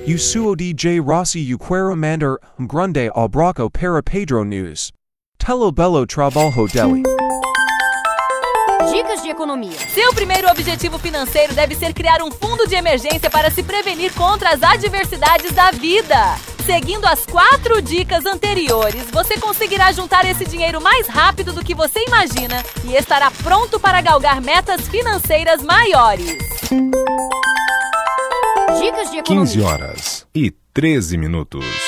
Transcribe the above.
O suo DJ Rossi o quero mandar grande abraço para Pedro News. Telo belo trabalho dele. Dicas de economia. Seu primeiro objetivo financeiro deve ser criar um fundo de emergência para se prevenir contra as adversidades da vida. Seguindo as 4 dicas anteriores, você conseguirá juntar esse dinheiro mais rápido do que você imagina e estará pronto para galgar metas financeiras maiores. Dicas de economia. 15 horas e 13 minutos.